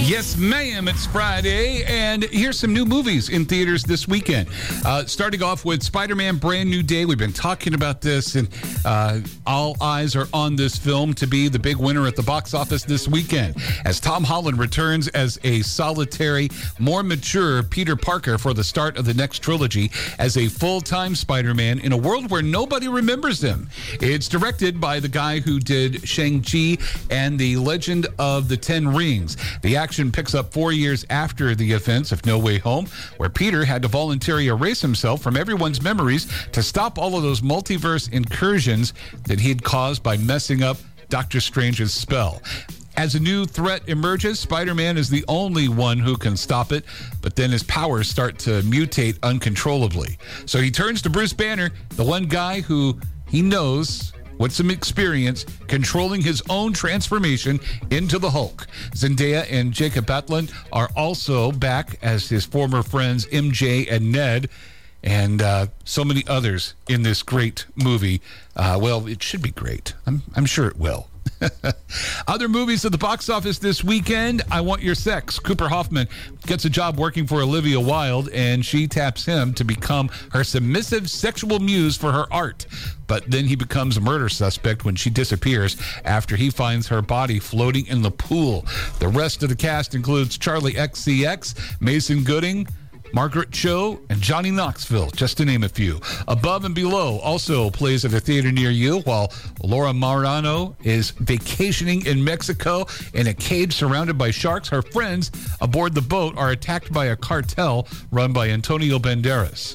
Yes, ma'am. It's Friday, and here's some new movies in theaters this weekend. Starting off with Spider-Man Brand New Day. We've been talking about this, and all eyes are on this film to be the big winner at the box office this weekend, as Tom Holland returns as a solitary, more mature Peter Parker for the start of the next trilogy as a full-time Spider-Man in a world where nobody remembers him. It's directed by the guy who did Shang-Chi and the Legend of the Ten Rings. The action picks up 4 years after the events of No Way Home, where Peter had to voluntarily erase himself from everyone's memories to stop all of those multiverse incursions that he had caused by messing up Doctor Strange's spell. As a new threat emerges, Spider-Man is the only one who can stop it, but then his powers start to mutate uncontrollably. So he turns to Bruce Banner, the one guy who he knows with some experience controlling his own transformation into the Hulk. Zendaya and Jacob Batalon are also back as his former friends MJ and Ned, and so many others in this great movie. Well, it should be great. I'm sure it will. Other movies at the box office this weekend: I Want Your Sex. Cooper Hoffman gets a job working for Olivia Wilde, and she taps him to become her submissive sexual muse for her art. But then he becomes a murder suspect when she disappears after he finds her body floating in the pool. The rest of the cast includes Charlie XCX, Mason Gooding, Margaret Cho, and Johnny Knoxville, just to name a few. Above and Below also plays at a theater near you, while Laura Marano is vacationing in Mexico in a cage surrounded by sharks. Her friends aboard the boat are attacked by a cartel run by Antonio Banderas,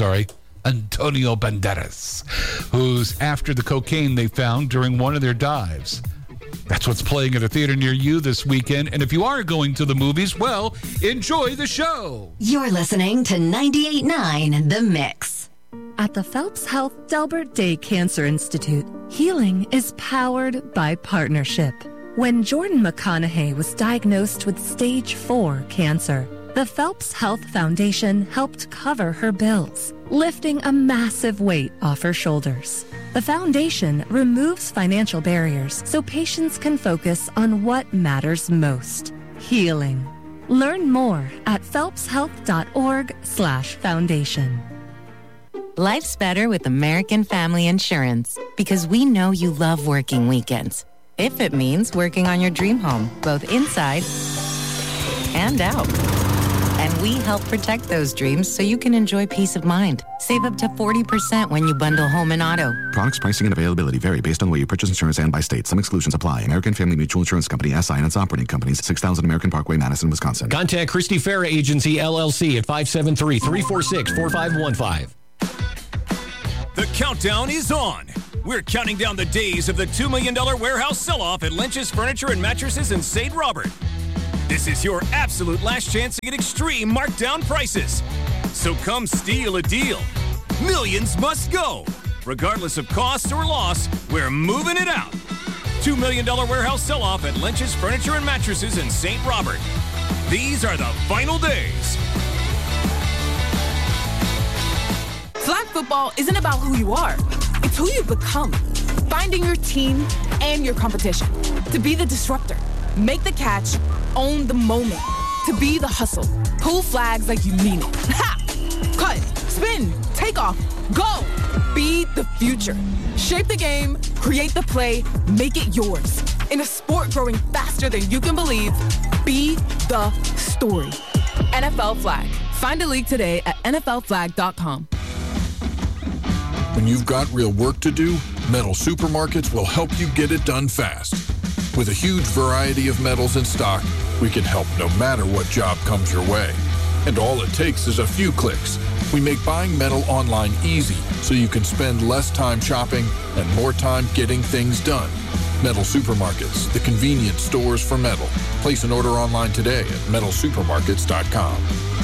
who's after the cocaine they found during one of their dives. That's what's playing at a theater near you this weekend. And if you are going to the movies, well, enjoy the show. You're listening to 98.9 The Mix. At the Phelps Health Delbert Day Cancer Institute, healing is powered by partnership. When Jordan McConaughey was diagnosed with stage 4 cancer, the Phelps Health Foundation helped cover her bills, lifting a massive weight off her shoulders. The foundation removes financial barriers so patients can focus on what matters most: healing. Learn more at phelpshealth.org/foundation. Life's better with American Family Insurance because we know you love working weekends. If it means working on your dream home, both inside and out. And we help protect those dreams so you can enjoy peace of mind. Save up to 40% when you bundle home and auto. Products, pricing, and availability vary based on the way you purchase insurance and by state. Some exclusions apply. American Family Mutual Insurance Company, SI, and its operating companies, 6000 American Parkway, Madison, Wisconsin. Contact Christy Farah Agency, LLC at 573-346-4515. The countdown is on. We're counting down the days of the $2 million warehouse sell-off at Lynch's Furniture and Mattresses in St. Robert. This is your absolute last chance to get extreme markdown prices. So come steal a deal. Millions must go. Regardless of cost or loss, we're moving it out. $2 million warehouse sell-off at Lynch's Furniture and Mattresses in St. Robert. These are the final days. Flag football isn't about who you are. It's who you become. Finding your team and your competition. To be the disruptor. Make the catch. Own the moment. To be the hustle. Pull flags like you mean it. Ha! Cut. Spin. Take off. Go. Be the future. Shape the game. Create the play. Make it yours. In a sport growing faster than you can believe, be the story. NFL Flag. Find a league today at NFLflag.com. When you've got real work to do, Metal Supermarkets will help you get it done fast. With a huge variety of metals in stock, we can help no matter what job comes your way. And all it takes is a few clicks. We make buying metal online easy so you can spend less time shopping and more time getting things done. Metal Supermarkets, the convenient stores for metal. Place an order online today at metalsupermarkets.com.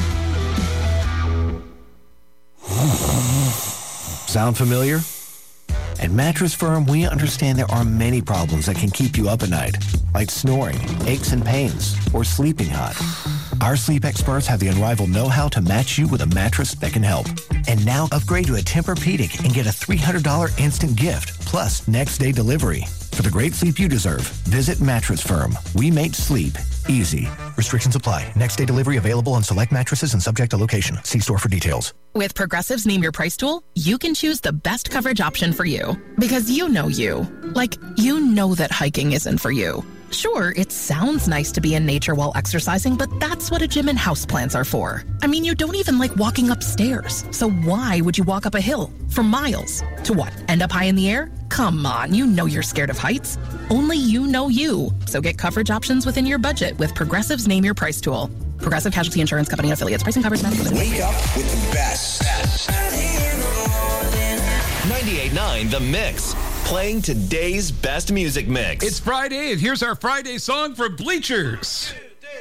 Sound familiar? At Mattress Firm, we understand there are many problems that can keep you up at night, like snoring, aches and pains, or sleeping hot. Our sleep experts have the unrivaled know-how to match you with a mattress that can help. And now upgrade to a Tempur-Pedic and get a $300 instant gift, plus next-day delivery. For the great sleep you deserve, visit Mattress Firm. We make sleep easy. Restrictions apply. Next day delivery available on select mattresses and subject to location. See store for details. With Progressive's Name Your Price tool, you can choose the best coverage option for you. Because you know you. Like, you know that hiking isn't for you. Sure, it sounds nice to be in nature while exercising, but that's what a gym and houseplants are for. I mean, you don't even like walking upstairs. So why would you walk up a hill for miles? To what? End up high in the air? Come on, you know you're scared of heights. Only you know you. So get coverage options within your budget with Progressive's Name Your Price tool. Progressive Casualty Insurance Company and affiliates. Pricing covers medical. Wake up with the best. 98.9 The Mix. Playing today's best music mix. It's Friday, and here's our Friday song from Bleachers.